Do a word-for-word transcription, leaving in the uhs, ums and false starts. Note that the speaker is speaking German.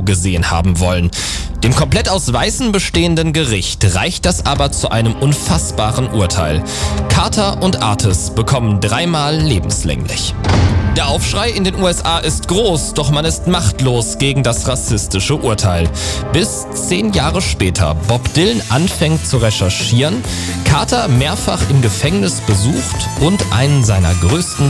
gesehen haben wollen. Dem komplett aus Weißen bestehenden Gericht reicht das aber zu einem unfassbaren Urteil. Carter und Artis bekommen dreimal lebenslänglich. Der Aufschrei in den U S A ist groß, doch man ist machtlos gegen das rassistische Urteil. Bis zehn Jahre später Bob Dylan anfängt zu recherchieren, Carter mehrfach im Gefängnis besucht und einen seiner größten